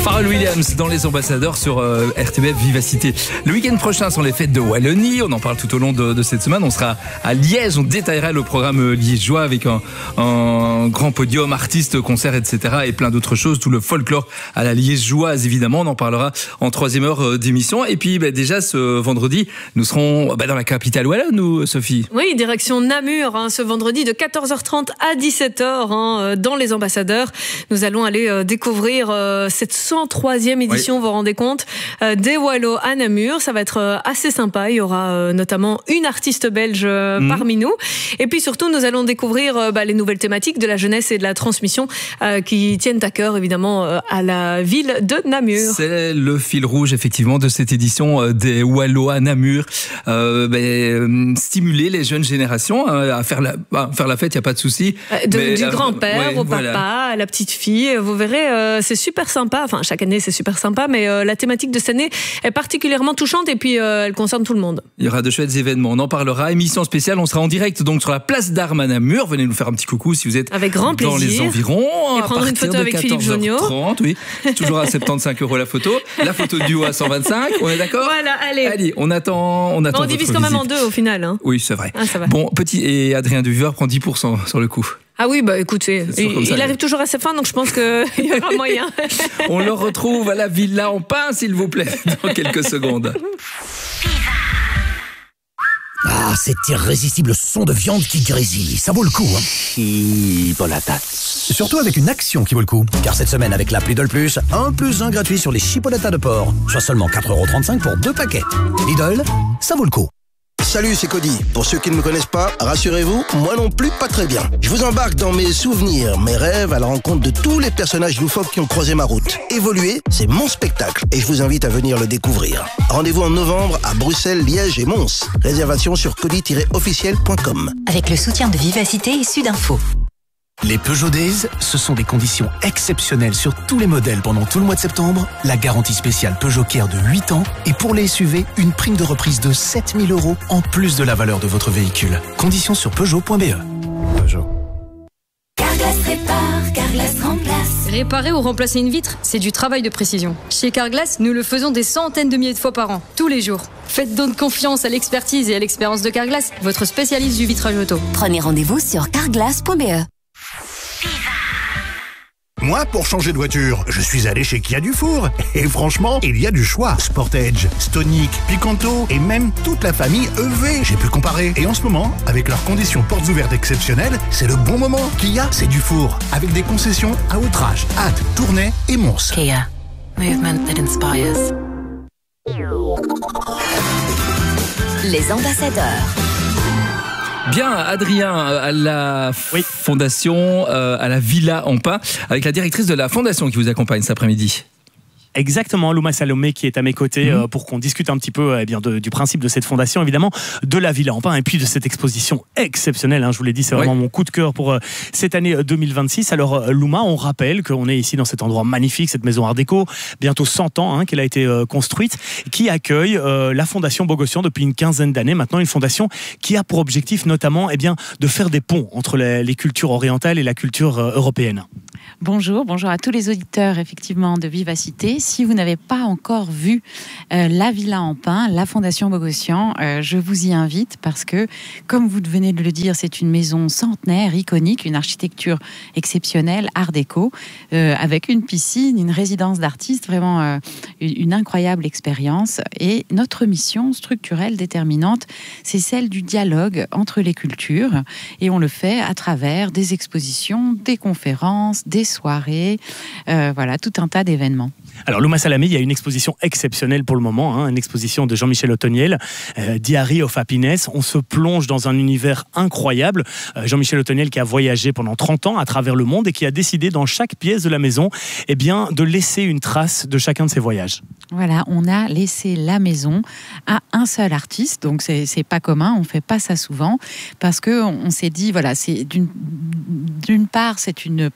Pharrell Williams dans Les Ambassadeurs sur RTBF Vivacité. Le week-end prochain sont les fêtes de Wallonie. On en parle tout au long de cette semaine. On sera à Liège. On détaillera le programme liégeois avec un grand podium, artistes, concerts, etc. et plein d'autres choses. Tout le folklore à la liégeoise, évidemment. On en parlera en troisième heure d'émission. Et puis, déjà, ce vendredi, nous serons dans la capitale wallonne, nous, Sophie. Oui, direction Namur, ce vendredi de 14h30 à 17h, dans Les Ambassadeurs. Nous allons aller découvrir cette 103e édition, vous vous rendez compte, des Wallos à Namur. Ça va être assez sympa. Il y aura notamment une artiste belge parmi nous. Et puis surtout, nous allons découvrir les nouvelles thématiques de la jeunesse et de la transmission qui tiennent à cœur, évidemment, à la ville de Namur. C'est le fil rouge, effectivement, de cette édition des Wallos à Namur. Stimuler les jeunes générations à faire la fête, il n'y a pas de souci. Du grand-père au papa, à la petite fille. Vous verrez, c'est super sympa. Enfin, chaque année, c'est super sympa, mais la thématique de cette année est particulièrement touchante et puis elle concerne tout le monde. Il y aura de chouettes événements. On en parlera. Émission spéciale. On sera en direct donc sur la place d'Armes à Namur. Venez nous faire un petit coucou si vous êtes avec grand plaisir. Dans les environs. Et prendre une photo avec Philippe Jonio. Oui. Toujours à 75 € la photo. La photo duo à 125. On est d'accord ? Voilà, allez. On attend. On divise quand même en deux au final. Oui, c'est vrai. Ça va. Bon, et Adrien Duveur prend 10% sur le coup. Ah oui, écoutez, il arrive toujours à sa fin, donc je pense qu'il y aura moyen. On le retrouve à la Villa en Pin, s'il vous plaît, dans quelques secondes. Ah, cet irrésistible son de viande qui grésille, ça vaut le coup, Chipolatas. Surtout avec une action qui vaut le coup. Car cette semaine, avec l'appli Lidl Plus, 1+1 gratuit sur les chipolatas de porc. Soit seulement 4,35 € pour 2 paquets. Lidl, ça vaut le coup. Salut, c'est Cody. Pour ceux qui ne me connaissent pas, rassurez-vous, moi non plus, pas très bien. Je vous embarque dans mes souvenirs, mes rêves, à la rencontre de tous les personnages loufoques qui ont croisé ma route. Évoluer, c'est mon spectacle et je vous invite à venir le découvrir. Rendez-vous en novembre à Bruxelles, Liège et Mons. Réservation sur cody-officiel.com. Avec le soutien de Vivacité et Sudinfo. Les Peugeot Days, ce sont des conditions exceptionnelles sur tous les modèles pendant tout le mois de septembre, la garantie spéciale Peugeot Care de 8 ans et pour les SUV, une prime de reprise de 7 000 € en plus de la valeur de votre véhicule. Conditions sur Peugeot.be. Peugeot. Carglass répare, Carglass remplace. Réparer ou remplacer une vitre, c'est du travail de précision. Chez Carglass, nous le faisons des centaines de milliers de fois par an, tous les jours. Faites donc confiance à l'expertise et à l'expérience de Carglass, votre spécialiste du vitrage auto. Prenez rendez-vous sur carglass.be. Moi, pour changer de voiture, je suis allé chez Kia Dufour. Et franchement, il y a du choix. Sportage, Stonic, Picanto et même toute la famille EV. J'ai pu comparer. Et en ce moment, avec leurs conditions portes ouvertes exceptionnelles, c'est le bon moment. Kia, c'est Dufour. Avec des concessions à outrage, Hâte, Tournai et Mons. Kia. Movement that inspires. Les Ambassadeurs. Bien, Adrien, à la fondation, à la Villa en Pin, avec la directrice de la fondation qui vous accompagne cet après-midi. Exactement, Louma Salomé qui est à mes côtés pour qu'on discute un petit peu du principe de cette fondation, évidemment, de la Villa en Pin et puis de cette exposition exceptionnelle. Je vous l'ai dit, c'est vraiment mon coup de cœur pour cette année 2026. Alors Louma, on rappelle qu'on est ici dans cet endroit magnifique, cette maison Art déco, bientôt 100 ans qu'elle a été construite, qui accueille la fondation Bogossian depuis une quinzaine d'années maintenant, une fondation qui a pour objectif notamment de faire des ponts entre les cultures orientales et la culture européenne. Bonjour à tous les auditeurs effectivement de Vivacité. Si vous n'avez pas encore vu la Villa en Pin, la Fondation Bogossian, je vous y invite parce que, comme vous venez de le dire, c'est une maison centenaire, iconique, une architecture exceptionnelle, art déco, avec une piscine, une résidence d'artistes, vraiment une incroyable expérience. Et notre mission structurelle déterminante, c'est celle du dialogue entre les cultures. Et on le fait à travers des expositions, des conférences, des soirées, tout un tas d'événements. Alors Louma Salamé, il y a une exposition exceptionnelle pour le moment, une exposition de Jean-Michel Ottoniel, Diary of Happiness. On se plonge dans un univers incroyable. Jean-Michel Ottoniel qui a voyagé pendant 30 ans à travers le monde et qui a décidé dans chaque pièce de la maison de laisser une trace de chacun de ses voyages. Voilà, on a laissé la maison à un seul artiste, donc c'est pas commun, on fait pas ça souvent, parce que on s'est dit, c'est d'une part, c'est une première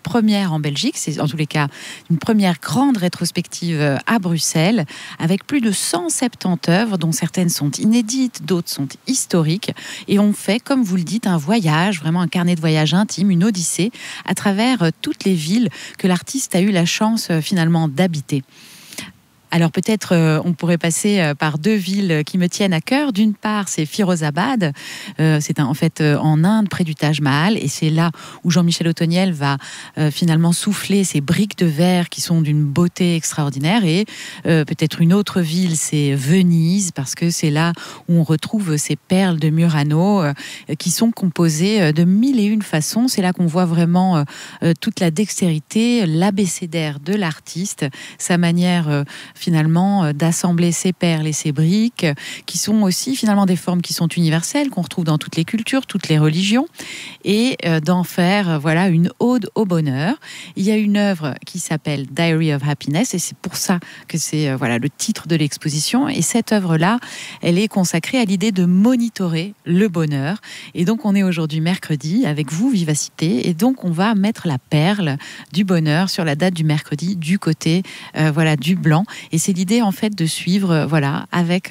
première en Belgique, c'est en tous les cas une première grande rétrospective à Bruxelles, avec plus de 170 œuvres, dont certaines sont inédites, d'autres sont historiques. Et on fait, comme vous le dites, un voyage, vraiment un carnet de voyage intime, une odyssée, à travers toutes les villes que l'artiste a eu la chance finalement d'habiter. Alors peut-être on pourrait passer par deux villes qui me tiennent à cœur. D'une part, c'est Firozabad, c'est en fait en Inde, près du Taj Mahal, et c'est là où Jean-Michel Otoniel va finalement souffler ces briques de verre qui sont d'une beauté extraordinaire. Et peut-être une autre ville, c'est Venise, parce que c'est là où on retrouve ces perles de Murano qui sont composées de mille et une façons. C'est là qu'on voit vraiment toute la dextérité, l'abécédaire de l'artiste, sa manière finalement d'assembler ces perles et ces briques, qui sont aussi finalement des formes qui sont universelles, qu'on retrouve dans toutes les cultures, toutes les religions, et d'en faire voilà une ode au bonheur. Il y a une œuvre qui s'appelle Diary of Happiness, et c'est pour ça que c'est voilà le titre de l'exposition. Et cette œuvre-là, elle est consacrée à l'idée de monitorer le bonheur. Et donc on est aujourd'hui mercredi avec vous, Vivacité, et donc on va mettre la perle du bonheur sur la date du mercredi du côté voilà du blanc. Et c'est l'idée en fait de suivre voilà avec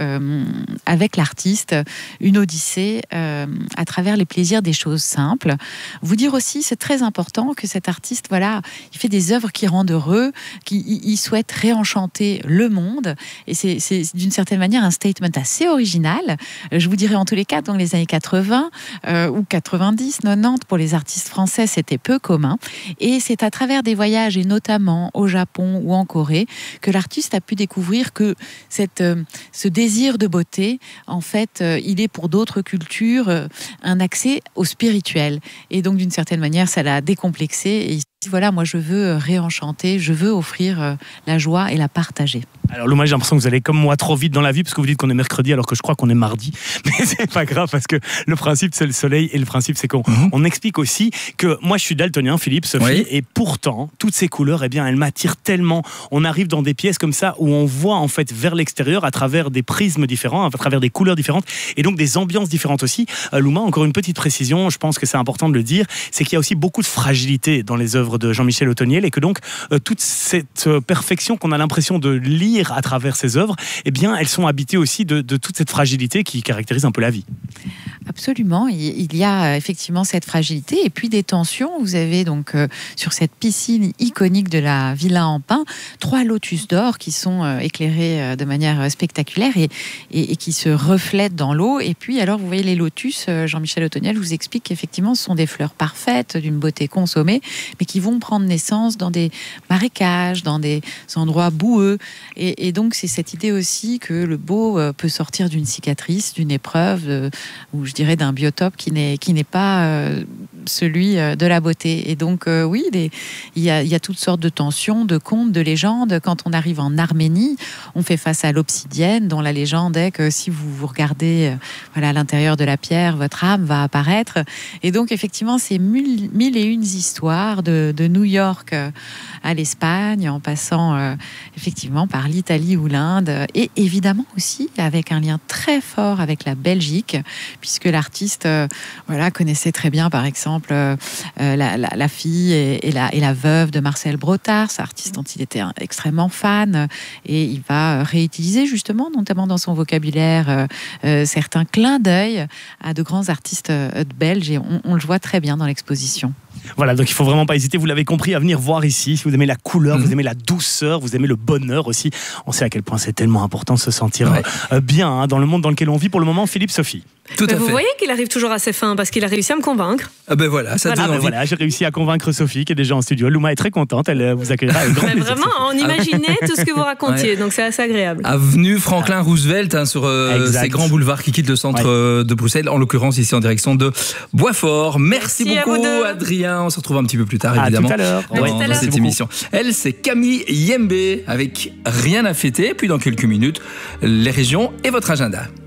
l'artiste une odyssée à travers les plaisirs des choses simples. Vous dire aussi, c'est très important que cet artiste voilà, il fait des œuvres qui rendent heureux, il souhaite réenchanter le monde, et c'est d'une certaine manière un statement assez original. Je vous dirais en tous les cas, dans les années 80 ou 90, 90 pour les artistes français, c'était peu commun, et c'est à travers des voyages et notamment au Japon ou en Corée que l'artiste a pu découvrir que ce désir de beauté, en fait, il est pour d'autres cultures un accès au spirituel. Et donc, d'une certaine manière, ça l'a décomplexé. Et il dit, voilà, moi, je veux réenchanter, je veux offrir la joie et la partager. Alors, Louma, j'ai l'impression que vous allez comme moi trop vite dans la vie, parce que vous dites qu'on est mercredi, alors que je crois qu'on est mardi. Mais c'est pas grave, parce que le principe, c'est le soleil, et le principe, c'est qu'on explique aussi que moi, je suis daltonien, Philippe, Sophie, oui. Et pourtant, toutes ces couleurs, eh bien, elles m'attirent tellement. On arrive dans des pièces comme ça, où on voit, en fait, vers l'extérieur, à travers des prismes différents, à travers des couleurs différentes, et donc des ambiances différentes aussi. Louma, encore une petite précision, je pense que c'est important de le dire, c'est qu'il y a aussi beaucoup de fragilité dans les œuvres de Jean-Michel Otoniel, et que donc, toute cette perfection qu'on a l'impression de lire à travers ces œuvres, eh bien, elles sont habitées aussi de toute cette fragilité qui caractérise un peu la vie. Absolument, il y a effectivement cette fragilité et puis des tensions. Vous avez donc sur cette piscine iconique de la Villa en Pin 3 lotus d'or qui sont éclairés de manière spectaculaire et qui se reflètent dans l'eau. Et puis alors vous voyez les lotus, Jean-Michel Otoniel vous explique qu'effectivement ce sont des fleurs parfaites, d'une beauté consommée, mais qui vont prendre naissance dans des marécages, dans des endroits boueux. Et donc c'est cette idée aussi que le beau peut sortir d'une cicatrice, d'une épreuve, ou je dirais d'un biotope qui n'est pas celui de la beauté. Et donc oui, il y a toutes sortes de tensions, de contes, de légendes. Quand on arrive en Arménie, on fait face à l'obsidienne, dont la légende est que si vous regardez voilà, à l'intérieur de la pierre, votre âme va apparaître. Et donc effectivement, c'est mille et une histoires de New York à l'Espagne, en passant effectivement par l'Italie ou l'Inde, et évidemment aussi avec un lien très fort avec la Belgique, puisque l'artiste voilà, connaissait très bien par exemple la fille et la veuve de Marcel Brotard, artiste dont il était extrêmement fan, et il va réutiliser justement, notamment dans son vocabulaire, certains clins d'œil à de grands artistes belges, et on le voit très bien dans l'exposition. Voilà, donc il faut vraiment pas hésiter, vous l'avez compris, à venir voir ici. Si vous aimez la couleur, vous aimez la douceur, vous aimez le bonheur aussi. On sait à quel point c'est tellement important de se sentir bien dans le monde dans lequel on vit pour le moment. Philippe, Sophie. Tout à fait. Vous voyez qu'il arrive toujours à ses fins, parce qu'il a réussi à me convaincre. Ah ben voilà, ça donne envie. Voilà, j'ai réussi à convaincre Sophie qui est déjà en studio. Louma est très contente, elle vous accueillera avec grand plaisir. Vraiment, on imaginait tout ce que vous racontiez, donc c'est assez agréable. Avenue Franklin Roosevelt, sur ces grands boulevards qui quittent le centre de Bruxelles, en l'occurrence ici en direction de Boisfort. Merci beaucoup Adrien, on se retrouve un petit peu plus tard évidemment tout à l'heure. dans cette émission. Elle, c'est Camille Yembe avec Rien à fêter, puis dans quelques minutes, les régions et votre agenda.